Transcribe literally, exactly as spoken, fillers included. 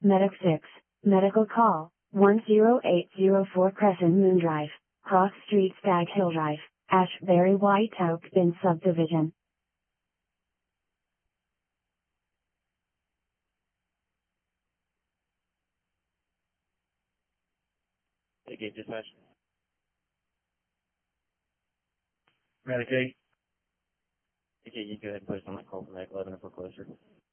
Medic six, medical call, one zero eight zero four Crescent Moon Drive, Hawk Street Stag Hill Drive, Ashbury White Oak Bin Subdivision. Medic dispatch. Medic eight. Okay, you go ahead and put us on that call for Medic eleven if we're closer.